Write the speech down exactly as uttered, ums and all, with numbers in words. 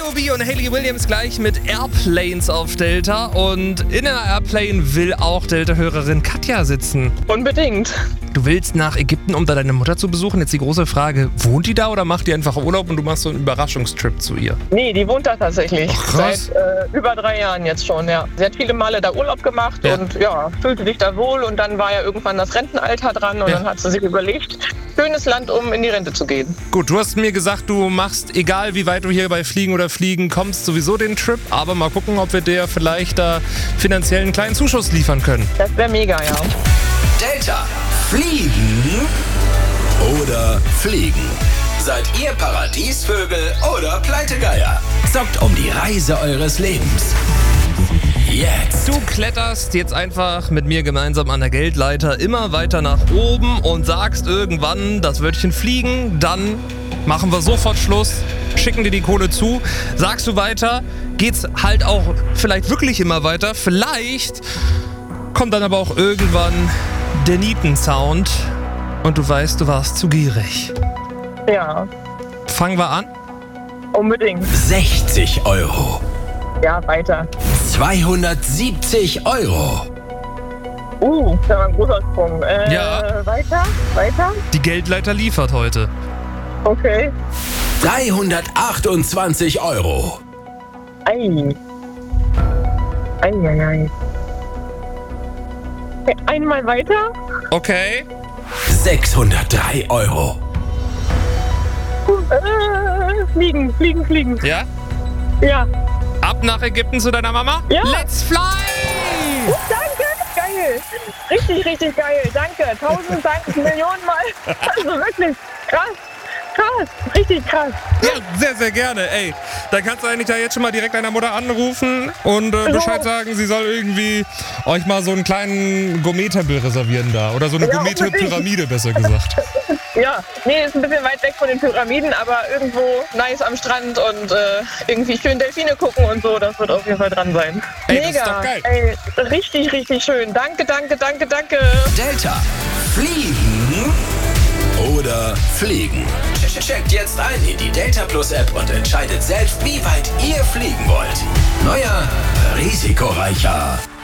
B O B und Hayley Williams gleich mit Airplanes auf Delta. Und in einer Airplane will auch Delta-Hörerin Katja sitzen. Unbedingt. Du willst nach Ägypten, um da deine Mutter zu besuchen. Jetzt die große Frage, wohnt die da oder macht die einfach Urlaub und du machst so einen Überraschungstrip zu ihr? Nee, die wohnt da tatsächlich. Ach, krass. Seit äh, über drei Jahren jetzt schon, ja. Sie hat viele Male da Urlaub gemacht Ja. und ja, fühlte sich da wohl. Und dann war ja irgendwann das Rentenalter dran und Ja. dann hat sie sich überlegt, schönes Land, um in die Rente zu gehen. Gut, du hast mir gesagt, du machst, egal wie weit du hier bei Fliegen oder Fliegen kommst, sowieso den Trip. Aber mal gucken, ob wir dir vielleicht da finanziell einen kleinen Zuschuss liefern können. Das wäre mega, ja. Delta. Fliegen oder Fliegen? Seid ihr Paradiesvögel oder Pleitegeier? Zockt um die Reise eures Lebens. Jetzt. Du kletterst jetzt einfach mit mir gemeinsam an der Geldleiter immer weiter nach oben und sagst irgendwann das Wörtchen fliegen, dann machen wir sofort Schluss, schicken dir die Kohle zu. Sagst du weiter, geht's halt auch vielleicht wirklich immer weiter. Vielleicht kommt dann aber auch irgendwann der Nietensound und du weißt, du warst zu gierig. Ja, Fangen wir an. unbedingt. sechzig Euro. Ja, weiter. zweihundertsiebzig Euro. Uh, das war ein großer Sprung. Äh, Ja. Weiter, weiter. Die Geldleiter liefert heute. Okay. dreihundertachtundzwanzig Euro. Ei. Ei, ei, ei. Okay, einmal weiter. Okay. sechshundertdrei Euro. Äh, fliegen, fliegen, fliegen. Ja? Ja. Ab nach Ägypten zu deiner Mama? Ja. Let's fly! Danke, geil. Richtig, richtig geil. Danke. Tausend Dank, Millionen Mal. Also wirklich krass. Krass. Richtig krass. Ja, sehr, sehr gerne. Ey, dann kannst du eigentlich da jetzt schon mal direkt deiner Mutter anrufen und äh, Bescheid sagen, sie soll irgendwie euch mal so einen kleinen Gourmet-Tempel reservieren da. Oder so eine Ja, Gourmet-Pyramide, besser gesagt. Ja, nee, ist ein bisschen weit weg von den Pyramiden, aber irgendwo nice am Strand und äh, irgendwie schön Delfine gucken und so, das wird auf jeden Fall dran sein. Ey, das Mega, ist doch geil. Ey, richtig, richtig schön. Danke, danke, danke, danke. Delta. Fliegen oder Fliegen? Checkt jetzt ein in die Delta Plus App und entscheidet selbst, wie weit ihr fliegen wollt. Neuer, risikoreicher